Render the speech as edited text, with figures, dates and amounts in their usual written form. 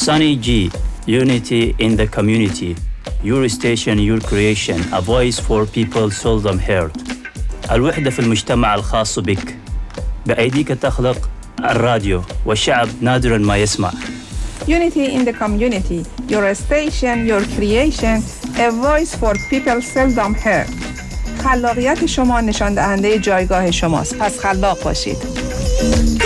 Sunny G, unity in the community. Your station, your creation. A voice for people seldom heard. الوحدة في المجتمع الخاص بك. بأيديك تخلق الراديو والشعب نادراً ما يسمع. Unity in the community. Your station, your creation. A voice for people seldom heard. خلاقیت شما نشان دهنده جایگاه شماست. پس خلاق باشید.